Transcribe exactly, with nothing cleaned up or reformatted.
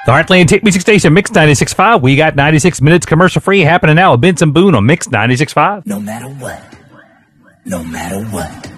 The Heartland Tech Music Station, Mix ninety-six point five. We got ninety-six minutes commercial free happening now with Benson Boone on Mix ninety-six point five. No matter what, no matter what.